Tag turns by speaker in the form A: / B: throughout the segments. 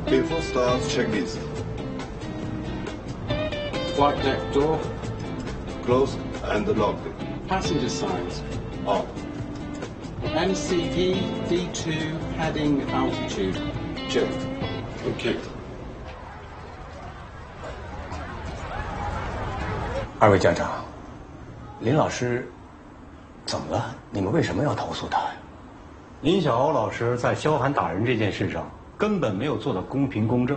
A: Before starts, checklist.
B: Flight deck door.
A: Closed and locked.
B: Passenger signs.
A: Off.
B: MCD D2 heading altitude.
A: Check.
B: OK。
C: 二位站长，林老师怎么了？你们为什么要投诉他呀？
D: 林小欧老师在萧寒打人这件事上根本没有做到公平公正。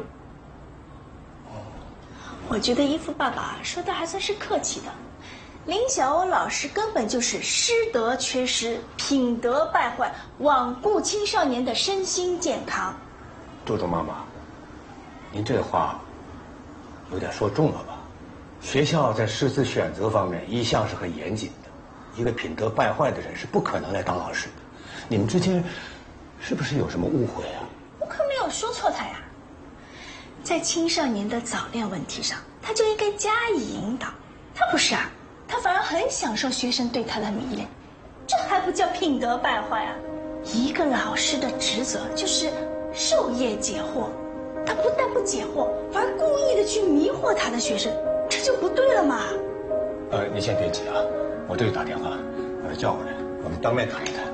E: 我觉得依夫爸爸说的还算是客气的。林小欧老师根本就是师德缺失、品德败坏，罔顾青少年的身心健康。
C: 周周妈妈，您这话有点说重了吧？学校在师资选择方面一向是很严谨的，一个品德败坏的人是不可能来当老师的。你们之间是不是有什么误会啊？
E: 我可没有说错他呀。在青少年的早恋问题上，他就应该加以引导。他不是啊，他反而很享受学生对他的迷恋，这还不叫品德败坏啊？一个老师的职责就是授业解惑，他不但不解惑，反而故意的去迷惑他的学生，这就不对了嘛。
C: 你先别急啊，我这就打电话把他叫过来，我们当面谈一谈。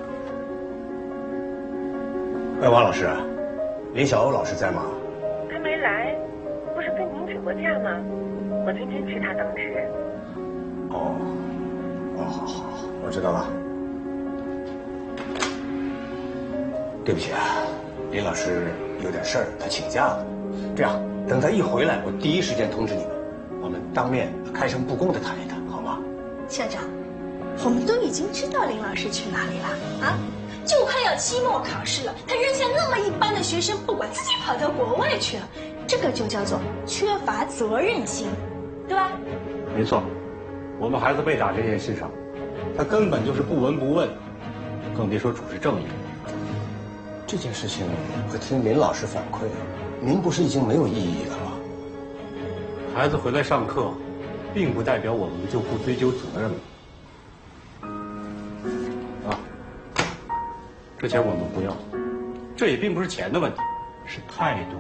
C: 喂，王老师，林小欧老师在吗？
F: 还没来，不是跟您请过假吗？我今天替他当值。
C: 好，我知道了。对不起啊，林老师有点事儿，他请假了。这样，等他一回来，我第一时间通知你们，我们当面开诚布公的谈一谈，好吗？
E: 校长，我们都已经知道林老师去哪里了啊，就快要期末考试了，他扔下那么一班的学生不管，自己跑到国外去了，这个就叫做缺乏责任心，对吧？
D: 没错，我们孩子被打这件事上，他根本就是不闻不问，更别说主持正义。
C: 这件事情我听林老师反馈，您不是已经没有异议了吗？
D: 孩子回来上课，并不代表我们就不追究责任了。这钱我们不要，这也并不是钱的问题，是态度。